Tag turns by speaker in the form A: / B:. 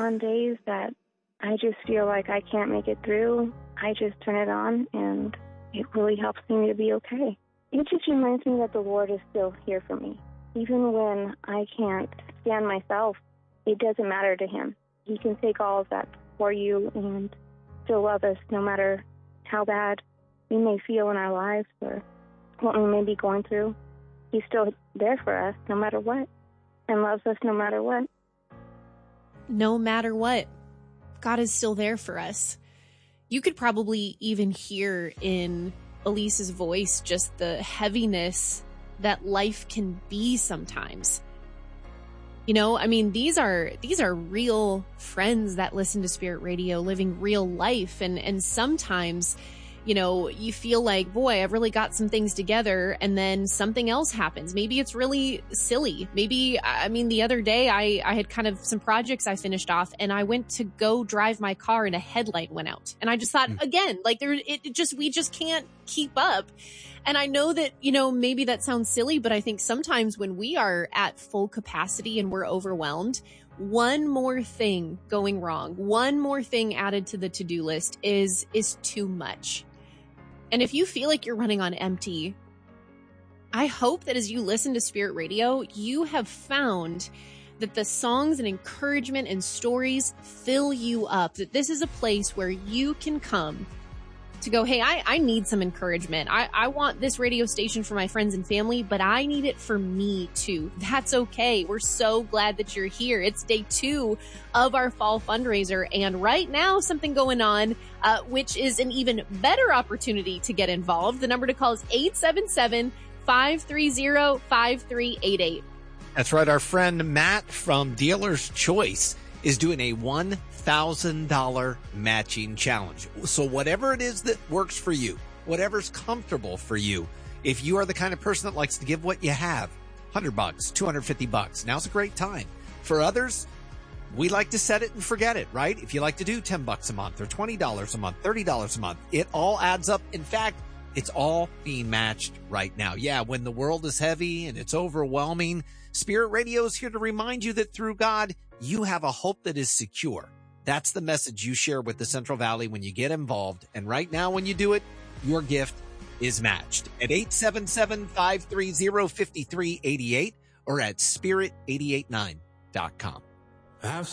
A: on days that I just feel like I can't make it through, I just turn it on, and it really helps me to be okay. It just reminds me that the Lord is still here for me. Even when I can't stand myself, it doesn't matter to him. He can take all of that for you and still love us no matter how bad we may feel in our lives or what we may be going through. He's still there for us no matter what and loves us no matter what.
B: No matter what, God is still there for us. You could probably even hear in Elise's voice just the heaviness that life can be sometimes. You know, I mean, these are real friends that listen to Spirit Radio, living real life. And sometimes, you know, you feel like, boy, I've really got some things together, and then something else happens. Maybe it's really silly. Maybe, I mean, the other day I had kind of some projects I finished off, and I went to go drive my car and a headlight went out. And I just thought, again, like we just can't keep up. And I know that, you know, maybe that sounds silly, but I think sometimes when we are at full capacity and we're overwhelmed, one more thing going wrong, one more thing added to the to-do list is too much. And if you feel like you're running on empty, I hope that as you listen to Spirit Radio, you have found that the songs and encouragement and stories fill you up, that this is a place where you can come to go, hey, I need some encouragement. I want this radio station for my friends and family, but I need it for me too. That's okay. We're so glad that you're here. It's day 2 of our fall fundraiser. And right now, something going on, which is an even better opportunity to get involved. The number to call is 877-530-5388.
C: That's right. Our friend Matt from Dealer's Choice is doing a $1,000 matching challenge. So whatever it is that works for you, whatever's comfortable for you, if you are the kind of person that likes to give what you have, $100, $250, now's a great time. For others, we like to set it and forget it, right? If you like to do $10 a month or $20 a month, $30 a month, it all adds up. In fact, it's all being matched right now. Yeah, when the world is heavy and it's overwhelming, Spirit Radio is here to remind you that through God, you have a hope that is secure. That's the message you share with the Central Valley when you get involved. And right now, when you do it, your gift is matched at 877-530-5388 or at spirit889.com.